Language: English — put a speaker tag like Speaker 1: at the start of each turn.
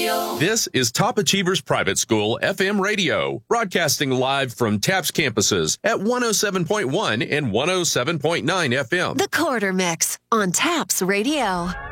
Speaker 1: Radio.
Speaker 2: This is Top Achievers Private School FM radio, broadcasting live from TAPS campuses at 107.1 and 107.9 FM.
Speaker 3: The Quarter Mix on TAPS Radio.